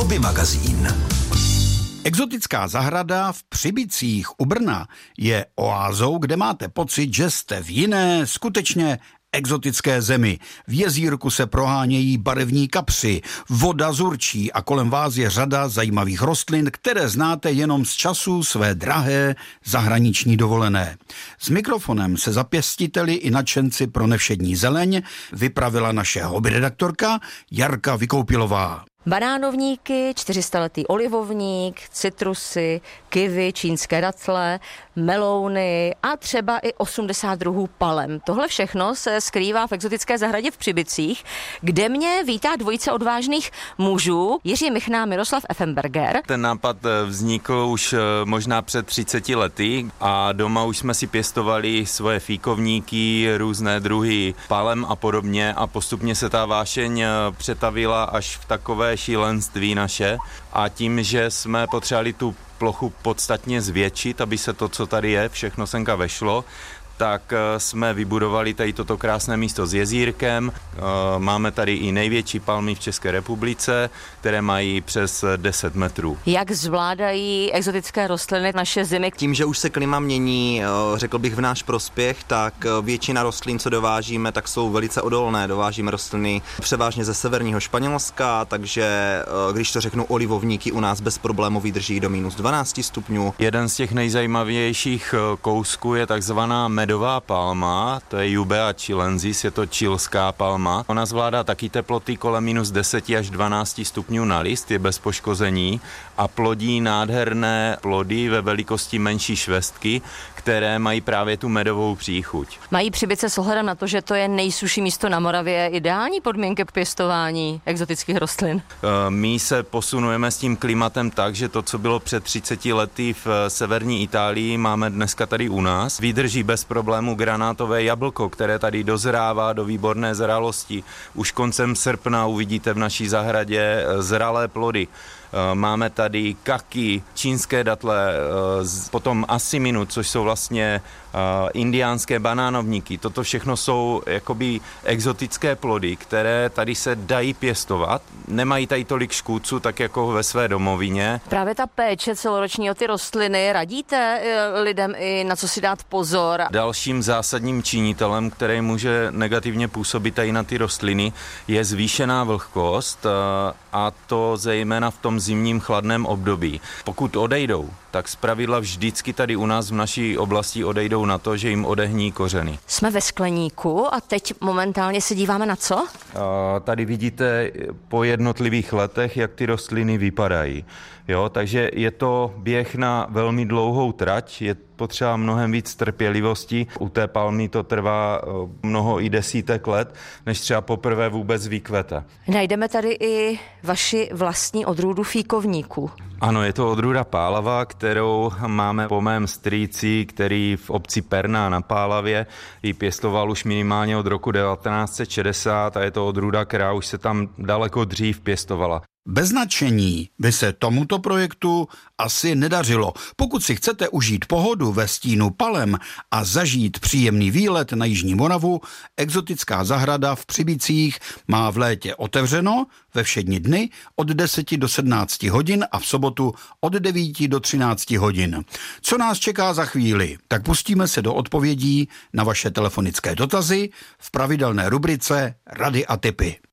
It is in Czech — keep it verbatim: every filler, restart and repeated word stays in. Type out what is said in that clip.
Hobby magazín. Exotická zahrada v Přibicích u Brna je oázou, kde máte pocit, že jste v jiné, skutečně exotické zemi. V jezírku se prohánějí barevní kapři, voda zurčí a kolem vás je řada zajímavých rostlin, které znáte jenom z času své drahé zahraniční dovolené. S mikrofonem se za pěstiteli i nadšenci pro nevšední zeleň vypravila naše hobby redaktorka Jarka Vykoupilová. Banánovníky, čtyřistaletý olivovník, citrusy, kivy, čínské datle, melouny a třeba i osmdesát druhů palem. Tohle všechno se skrývá v exotické zahradě v Přibicích, kde mě vítá dvojice odvážných mužů, Jiří Michna a Miroslav Effenberger. Ten nápad vznikl už možná před třiceti lety a doma už jsme si pěstovali svoje fíkovníky, různé druhy palem a podobně a postupně se ta vášeň přetavila až v takové šílenství naše a tím, že jsme potřebovali tu plochu podstatně zvětšit, aby se to, co tady je, všechno senka vešlo, tak jsme vybudovali tady toto krásné místo s jezírkem. Máme tady i největší palmy v České republice, které mají přes deset metrů. Jak zvládají exotické rostliny naše zimy? Tím, že už se klima mění, řekl bych v náš prospěch, tak většina rostlin, co dovážíme, tak jsou velice odolné. Dovážíme rostliny převážně ze severního Španělska, takže když to řeknu, olivovníky u nás bez problémů vydrží do minus dvanáct stupňů. Jeden z těch nejzajímavějších kousků je takzvaná medová palma, to je Eubea chilensis, je to chilská palma. Ona zvládá taky teploty kolem minus deset až dvanáct stupňů na list, je bez poškození a plodí nádherné plody ve velikosti menší švestky, které mají právě tu medovou příchuť. Mají Přibice s ohledem na to, že to je nejsušší místo na Moravě, ideální podmínky k pěstování exotických rostlin? My se posunujeme s tím klimatem tak, že to, co bylo před třiceti lety v severní Itálii, máme dneska tady u nás. Vydrží bez problému granátové jablko, které tady dozrává do výborné zralosti. Už koncem srpna uvidíte v naší zahradě zralé plody. Máme tady kaky, čínské datle, potom asiminu, což jsou vlastně indiánské banánovníky. Toto všechno jsou jakoby exotické plody, které tady se dají pěstovat. Nemají tady tolik škůdců, tak jako ve své domovině. Právě ta péče celoroční o ty rostliny, radíte lidem i na co si dát pozor? Dalším zásadním činitelem, který může negativně působit i na ty rostliny, je zvýšená vlhkost a to zejména v tom zimním chladném období. Pokud odejdou, tak zpravidla vždycky tady u nás v naší oblasti odejdou na to, že jim odehní kořeny. Jsme ve skleníku a teď momentálně se díváme na co? A tady vidíte po jednotlivých letech, jak ty rostliny vypadají. Jo, takže je to běh na velmi dlouhou trať, je potřeba mnohem víc trpělivosti. U té palmy to trvá mnoho i desítek let, než třeba poprvé vůbec vykvete. Najdeme tady i vaši vlastní odrůdu fíkovníků. Ano, je to odrůda pálava, kterou máme po mém strýci, který v obci Perná na Pálavě ji pěstoval už minimálně od roku devatenáct set šedesát a je to odrůda, která už se tam daleko dřív pěstovala. Bez nadšení by se tomuto projektu asi nedařilo. Pokud si chcete užít pohodu ve stínu palem a zažít příjemný výlet na Jižní Moravu, exotická zahrada v Přibicích má v létě otevřeno ve všední dny od deseti do sedmnácti hodin a v sobotu od devíti do třinácti hodin. Co nás čeká za chvíli? Tak pustíme se do odpovědí na vaše telefonické dotazy v pravidelné rubrice Rady a tipy.